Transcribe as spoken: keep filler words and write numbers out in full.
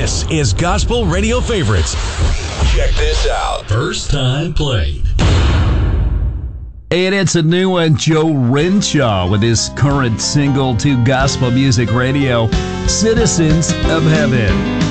This is Gospel Radio Favorites. Check this out. First time played. And it's a new one, Joe Renshaw with his current single to Gospel Music Radio, Citizens of Heaven.